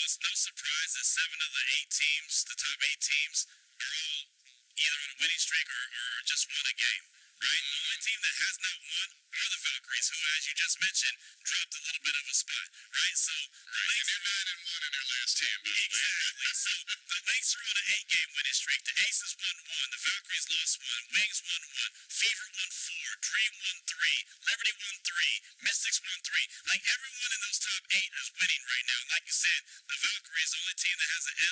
it's no surprise that 7 of the 8 teams, the top 8 teams, are all either on a winning streak or just won a game, right? The only team that has not won are the Valkyries, who, as you just mentioned, dropped a little bit of a spot, right? So the Lynx are 9-1 in their last 10. Exactly. So the Lynx are on an 8-game winning streak. The Aces won 1, the Valkyries lost 1, Wings won 1, Fever won 4, Dream won 3, Liberty won 3, Mystics won 3. Like, everyone in those top 8 is winning right now. Like you said, the Valkyries, the only team that has an